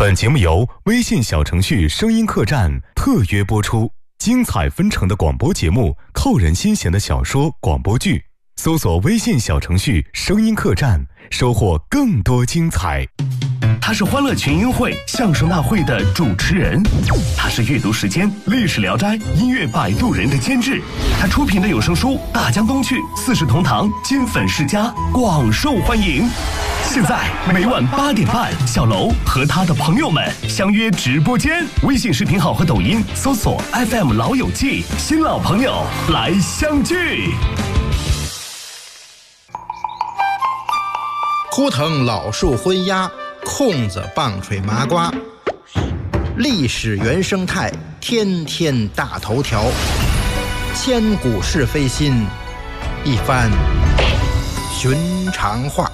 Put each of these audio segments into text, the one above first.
本节目由微信小程序声音客栈特约播出，精彩纷呈的广播节目，扣人心弦的小说广播剧，搜索微信小程序声音客栈，收获更多精彩。 他是欢乐群英会相声大会的主持人，他是阅读时间历史聊斋音乐摆渡人的监制，他出品的有声书《大江东去》四世同堂金粉世家广受欢迎。现在每晚8点半，小楼和他的朋友们相约直播间，微信视频号和抖音搜索 FM 老友记，新老朋友来相聚。 枯藤老树昏鸦，空子棒槌麻瓜，历史原生态，天天大头条，千古是非心，一番寻常话。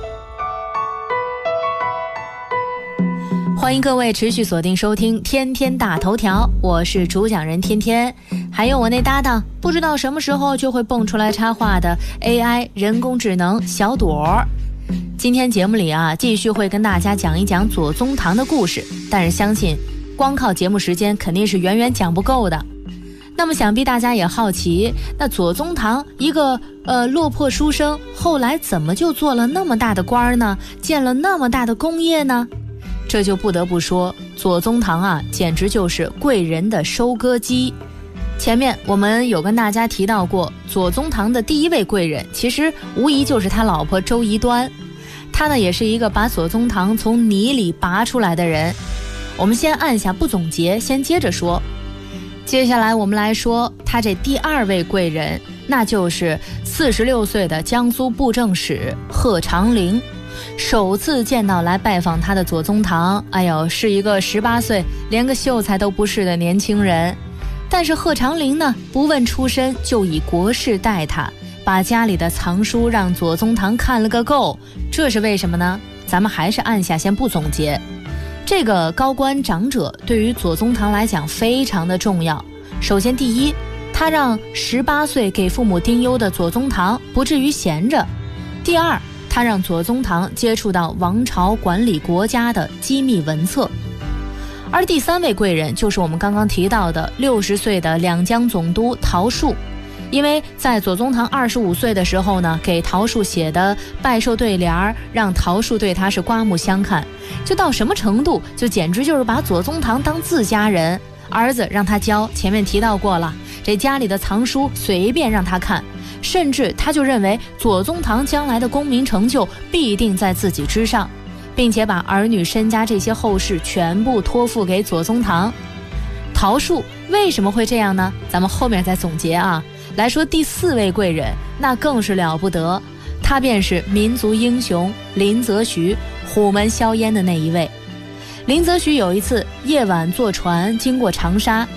欢迎各位持续锁定收听天天大头条，我是主讲人天天，还有我那搭档不知道什么时候就会蹦出来插话的 AI 人工智能小朵。今天节目里继续会跟大家讲一讲左宗棠的故事，但是相信光靠节目时间肯定是远远讲不够的。那么想必大家也好奇，那左宗棠一个落魄书生，后来怎么就做了那么大的官呢？建了那么大的功业呢？这就不得不说，左宗棠简直就是贵人的收割机。前面我们有跟大家提到过，左宗棠的第一位贵人其实无疑就是他老婆周宜端。他呢也是一个把左宗棠从泥里拔出来的人。我们先按下不总结，先接着说。接下来我们来说他这第二位贵人，那就是46岁的江苏布政使贺长龄。首次见到来拜访他的左宗棠，是一个18岁连个秀才都不是的年轻人。但是贺长龄呢，不问出身就以国事待他，把家里的藏书让左宗棠看了个够。这是为什么呢？咱们还是按下先不总结。这个高官长者对于左宗棠来讲非常的重要。首先第一，他让18岁给父母丁忧的左宗棠不至于闲着。第二，他让左宗棠接触到王朝管理国家的机密文册。而第三位贵人就是我们刚刚提到的60岁的两江总督陶树。因为在左宗棠25岁的时候呢，给陶树写的拜寿对联让陶树对他是刮目相看，就到什么程度，就简直就是把左宗棠当自家人。儿子让他教，前面提到过了，这家里的藏书随便让他看，甚至他就认为左宗棠将来的功名成就必定在自己之上，并且把儿女身家这些后事全部托付给左宗棠。陶树为什么会这样呢？咱们后面再总结来说第四位贵人，那更是了不得，他便是民族英雄林则徐，虎门销烟的那一位。林则徐有一次夜晚坐船经过长沙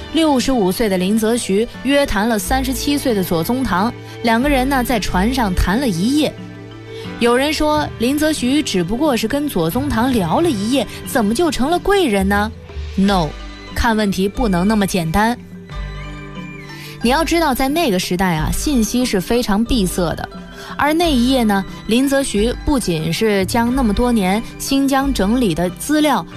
，65岁的林则徐约谈了37岁的左宗棠，两个人呢在船上谈了一夜。有人说林则徐只不过是跟左宗棠聊了一夜，怎么就成了贵人呢？ No， 看问题不能那么简单。你要知道在那个时代信息是非常闭塞的，而那一夜呢，林则徐不仅是将那么多年新疆整理的资料